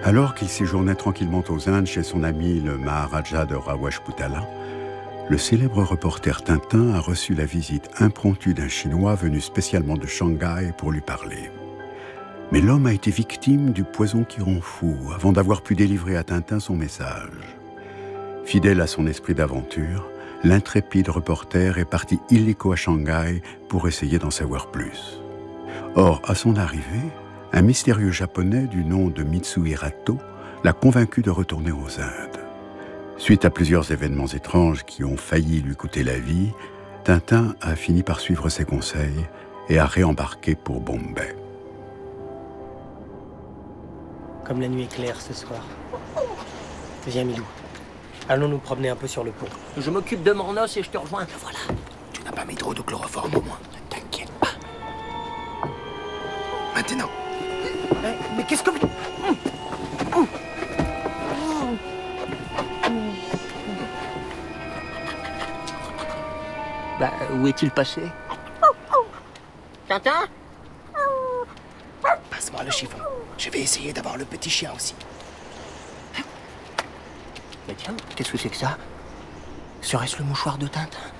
Alors qu'il séjournait tranquillement aux Indes chez son ami le Maharaja de Rawajputala, le célèbre reporter Tintin a reçu la visite impromptue d'un Chinois venu spécialement de Shanghai pour lui parler. Mais l'homme a été victime du poison qui rend fou avant d'avoir pu délivrer à Tintin son message. Fidèle à son esprit d'aventure, l'intrépide reporter est parti illico à Shanghai pour essayer d'en savoir plus. Or, à son arrivée, un mystérieux japonais du nom de Mitsuhirato l'a convaincu de retourner aux Indes. Suite à plusieurs événements étranges qui ont failli lui coûter la vie, Tintin a fini par suivre ses conseils et a réembarqué pour Bombay. Comme la nuit est claire ce soir. Viens, Milou. Allons nous promener un peu sur le pont. Je m'occupe de mon os et je te rejoins. Le voilà. Tu n'as pas mis trop de chloroforme au moins. Ne t'inquiète pas. Maintenant. Mais qu'est-ce que... Bah, où est-il passé? Tintin? Passe-moi le chiffon. Je vais essayer d'avoir le petit chien aussi. Mais tiens, qu'est-ce que c'est que ça? Serait-ce le mouchoir de Tintin?